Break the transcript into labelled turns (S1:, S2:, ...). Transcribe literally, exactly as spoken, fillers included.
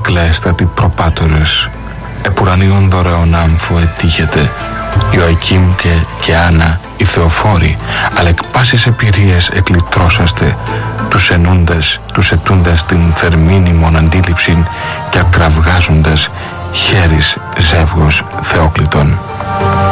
S1: ακλαέστατοι προπάτορες, επουρανίων δωρεών άμφο ετύχετε, Ιωακήμ και, και Άννα οι Θεοφόροι, αλλά εκ πάσης εμπειρίες εκλητρώσαστε τους ενούντες, τους ετούντες την θερμήνυμον αντίληψην και ακραυγάζοντας χέρις ζεύγος Θεόκλητον.